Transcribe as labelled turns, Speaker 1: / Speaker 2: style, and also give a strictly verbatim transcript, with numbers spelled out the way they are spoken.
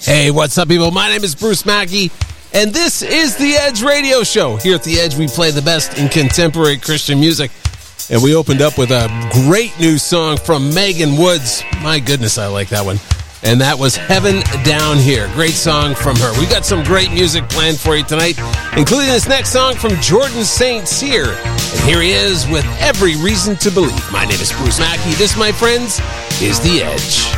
Speaker 1: Hey, what's up, people? My name is Bruce Mackey, and this is The Edge Radio Show. Here at The Edge, we play the best in contemporary Christian music, and we opened up with a great new song from Megan Woods. My goodness, I like that one. And that was Heaven Down Here. Great song from her. We got some great music planned for you tonight, including this next song from Jordan Saint Cyr. And here he is with Every Reason to Believe. My name is Bruce Mackey. This, my friends, is The Edge.